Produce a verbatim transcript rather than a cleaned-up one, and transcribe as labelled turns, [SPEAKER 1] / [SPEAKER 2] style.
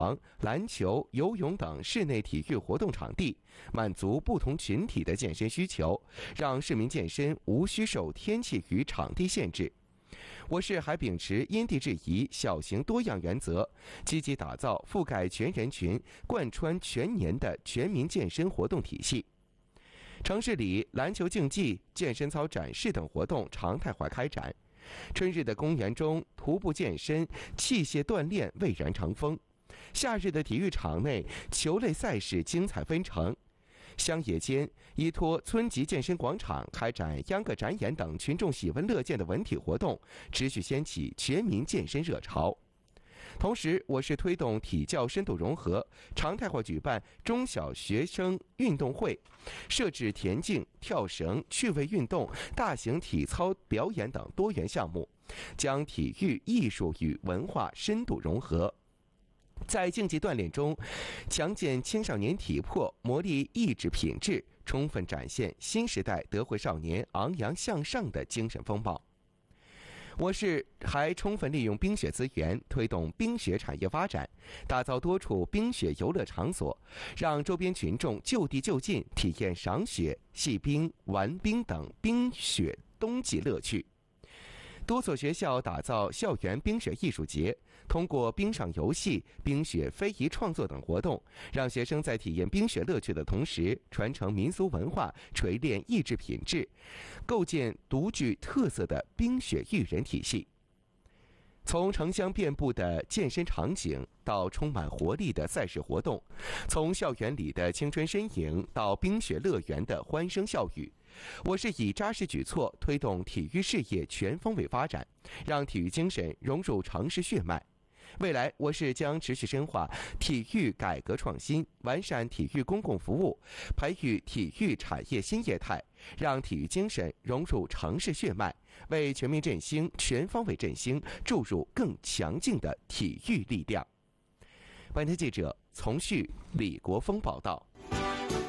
[SPEAKER 1] 篮球、游泳等室内体育活动场地，满足不同群体的健身需求，让市民健身无需受天气与场地限制。我市还秉持因地制宜、小型多样原则，积极打造覆盖全人群、贯穿全年的全民健身活动体系。城市里篮球竞技、健身操展示等活动常态化开展。春日的公园中，徒步健身、器械锻炼蔚然成风；夏日的体育场内，球类赛事精彩纷呈。乡野间，依托村级健身广场开展秧歌展演等群众喜闻乐见的文体活动，持续掀起全民健身热潮。同时，我市推动体教深度融合，常态化举办中小学生运动会，设置田径、跳绳、趣味运动、大型体操表演等多元项目，将体育、艺术与文化深度融合。在竞技锻炼中，强健青少年体魄，磨砺意志品质，充分展现新时代德惠少年昂扬向上的精神风貌。我市还充分利用冰雪资源，推动冰雪产业发展，打造多处冰雪游乐场所，让周边群众就地就近体验赏雪、戏冰、玩冰等冰雪冬季乐趣。多所学校打造校园冰雪艺术节，通过冰上游戏、冰雪非遗创作等活动，让学生在体验冰雪乐趣的同时，传承民俗文化，锤炼意志品质，构建独具特色的冰雪育人体系。从城乡遍布的健身场景到充满活力的赛事活动，从校园里的青春身影到冰雪乐园的欢声笑语，我是以扎实举措推动体育事业全方位发展，让体育精神融入城市血脉。未来，我市将持续深化体育改革创新，完善体育公共服务，培育体育产业新业态，让体育精神融入城市血脉，为全面振兴、全方位振兴注入更强劲的体育力量。本台记者从绪、李国峰报道。